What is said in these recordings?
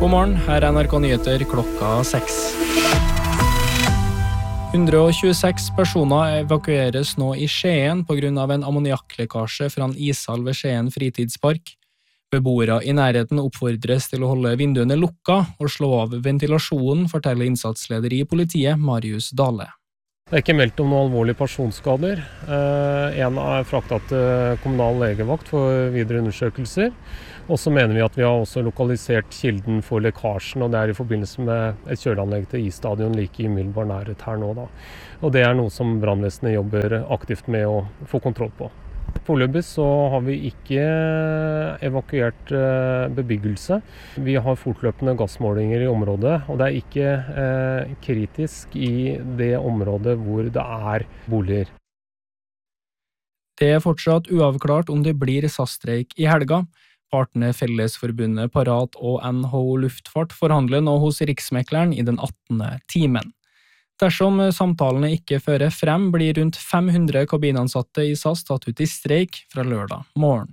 God morgen, her NRK Nyheter klokka 6. 126 personer evakueres nå i Skien på grunn av en ammoniakklekkasje fra en ishall ved Skien fritidspark. Beboere i nærheten oppfordres til å holde vinduene lukka og slå av ventilasjonen, forteller innsatsleder i politiet, Marius Dale. Det ikke meldt om noen alvorlige personskader. En fraktet til kommunal legevakt for videre undersøkelser. Og så mener vi at vi har også lokalisert kilden for lekkasjen, og det i forbindelse med et kjøleanlegg til isstadion like i umiddelbar nærhet her nå. Og det noe som brannvesenet jobber aktivt med å få kontroll på. Foreløpig så har vi ikke evakuert bebyggelse. Vi har fortløpende gassmålinger i området, og det ikke kritisk i det området hvor det boliger. Det fortsatt uavklart om det blir SAS-streik i helga. Partene Fellesforbundet Parat og NHO Luftfart forhandler nå hos Riksmekleren i den 18. timen. Dersom samtalene ikke fører frem, blir rundt 500 kabinansatte i SAS tatt ut i streik fra lørdag morgen.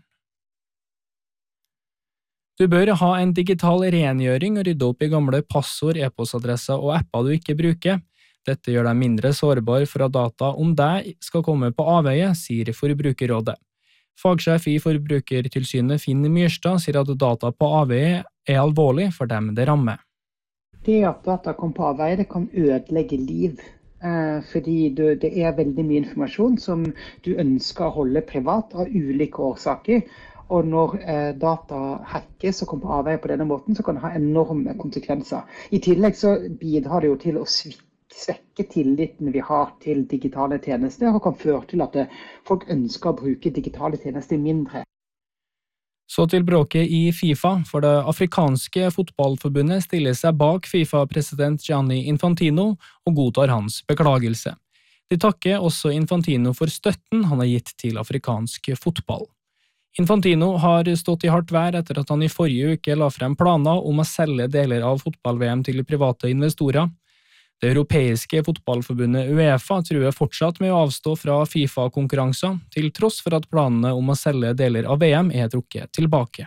Du bør ha en digital rengjøring og rydde opp i gamle passord, e-postadresser og apper du ikke bruker. Dette gjør deg mindre sårbar for at data om deg skal komme på avveie, sier Forbrukerrådet. Fagsjef i Forbrukertilsynet Finn Myrstad sier at data på avveie alvorlig for dem det rammer. Det at data kommer på avveie, det kan ødelegge liv, fordi det veldig mye informasjon som du ønsker å holde privat av ulike årsaker. Og når data hackes og kommer på avveie på denne måten, så kan det ha enorme konsekvenser. I tillegg så bidrar det jo til å svekke tilliten vi har til digitale tjenester, og kan føre til at folk ønsker å bruke digitale tjenester mindre. Så til bråket i FIFA, for det afrikanske fotballforbundet stiller seg bak FIFA-president Gianni Infantino og godtar hans beklagelse. De takker også Infantino for støtten han har gitt til afrikansk fotball. Infantino har stått i hardt vær etter at han i forrige uke la frem planer om å selge deler av fotball-VM til private investorer. Det europeiske fotballforbundet UEFA truer fortsatt med å avstå fra FIFA-konkurranser, til tross for at planene om å selge deler av VM trukket tilbake.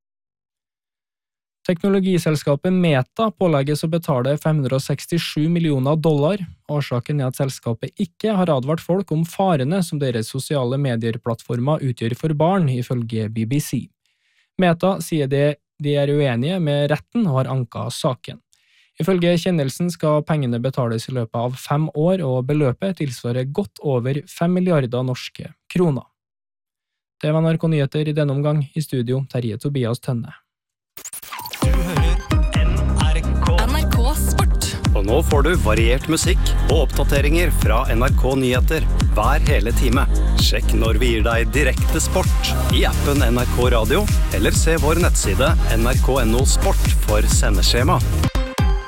Teknologiselskapet Meta pålegges å betale $567 millioner. Årsaken at selskapet ikke har advart folk om farene som deres sosiale medier-plattformer utgjør for barn, ifølge BBC. Meta sier de uenige med retten og har anket saken. Ifølge kjennelsen skal pengene betales i løpet av 5 år, og beløpet tilsvarer godt over 5 milliarder norske kroner. Det var NRK Nyheter i denne omgang. I studio, Terje Tobias Tønne. Du hører NRK Sport. Og nå får du variert musikk og oppdateringer fra NRK Nyheter hver hele time. Sjekk når vi gir deg direkte sport i appen NRK Radio, eller se vår nettside nrk.no sport for sendeskjema.